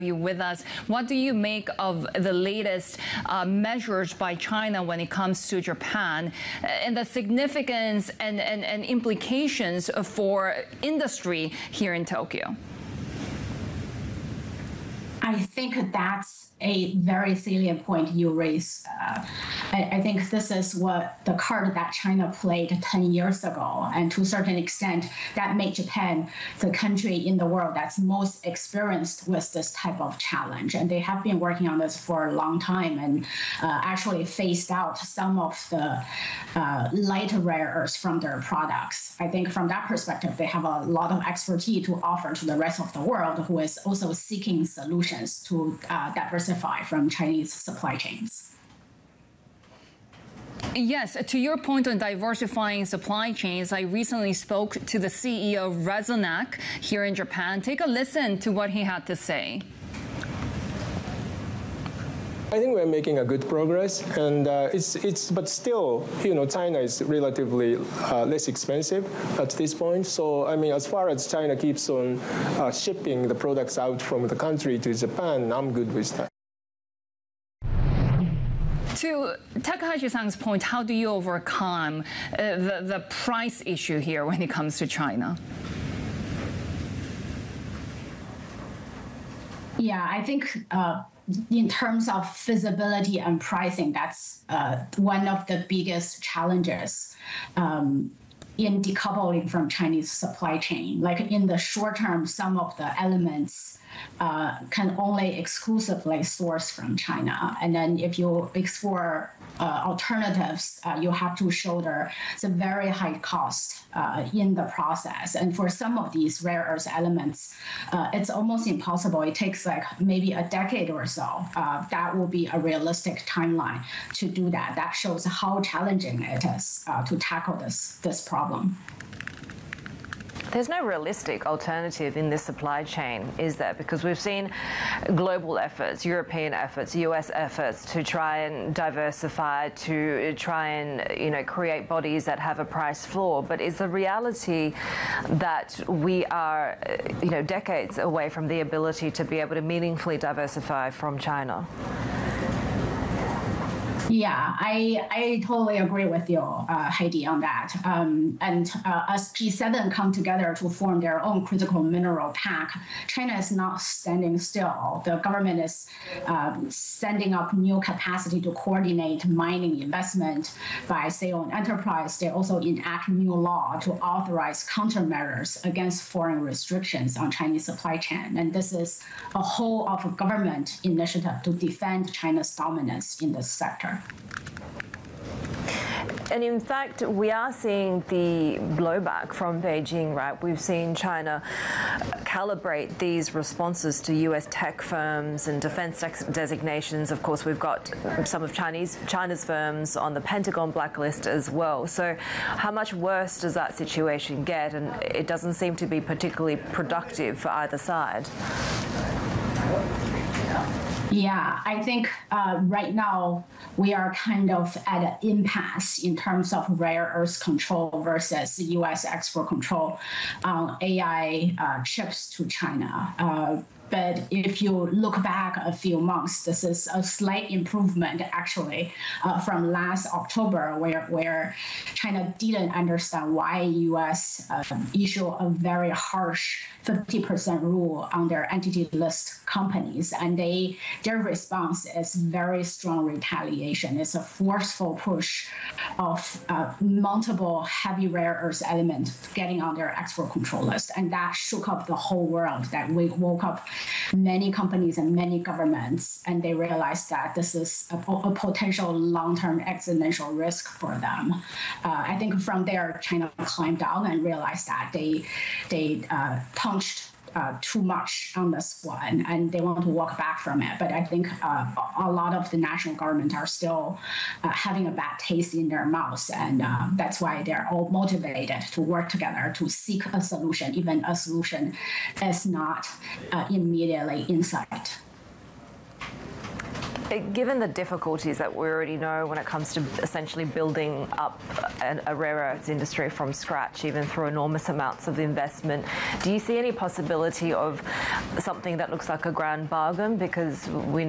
you with us. What do you make of the latest measures by China when it comes to Japan and the significance and implications for industry here in Tokyo? I think that's a very salient point you raise. I think this is what the card that China played 10 years ago, and to a certain extent, that made Japan the country in the world that's most experienced with this type of challenge. And they have been working on this for a long time and actually phased out some of the light rare earths from their products. I think from that perspective, they have a lot of expertise to offer to the rest of the world who is also seeking solutions to diversify from Chinese supply chains. Yes, to your point on diversifying supply chains, I recently spoke to the CEO of Resonac here in Japan. Take a listen to what he had to say. I think we're making a good progress, and but still, China is relatively less expensive at this point. So, I mean, as far as China keeps on shipping the products out from the country to Japan, I'm good with that. To Takahashi-san's point, how do you overcome the price issue here when it comes to China? Yeah, I think in terms of feasibility and pricing, that's one of the biggest challenges in decoupling from Chinese supply chain. Like in the short term, some of the elements can only exclusively source from China. And then if you explore alternatives, you have to shoulder the very high cost in the process. And for some of these rare earth elements, it's almost impossible. It takes like maybe a decade or so. That will be a realistic timeline to do that. That shows how challenging it is to tackle this problem. There's no realistic alternative in this supply chain, is there? Because we've seen global efforts, European efforts, US efforts to try and diversify, to try and create bodies that have a price floor. But is the reality that we are decades away from the ability to be able to meaningfully diversify from China? Yeah, I totally agree with you, Heidi, on that. As G7 come together to form their own critical mineral pact, China is not standing still. The government is standing up new capacity to coordinate mining investment by state-owned enterprise. They also enact new law to authorize countermeasures against foreign restrictions on Chinese supply chain. And this is a whole of a government initiative to defend China's dominance in this sector. And in fact, we are seeing the blowback from Beijing, right? We've seen China calibrate these responses to US tech firms and defense designations. Of course, we've got some of China's firms on the Pentagon blacklist as well. So how much worse does that situation get? And it doesn't seem to be particularly productive for either side. Yeah, I think right now we are kind of at an impasse in terms of rare earth control versus U.S. export control on AI chips to China. But if you look back a few months, this is a slight improvement, actually, from last October, where China didn't understand why U.S. issued a very harsh 50% rule on their entity list companies. And their response is very strong retaliation. It's a forceful push of multiple heavy rare earth elements getting on their export control list. And that shook up the whole world. That we woke up many companies and many governments, and they realized that this is a potential long-term existential risk for them. I think from there, China climbed down and realized that they punched too much on this one, and they want to walk back from it. But I think a lot of the national government are still having a bad taste in their mouths, and that's why they're all motivated to work together to seek a solution, even a solution is not immediately in sight. Given the difficulties that we already know when it comes to essentially building up a rare earths industry from scratch, even through enormous amounts of investment, do you see any possibility of something that looks like a grand bargain? Because we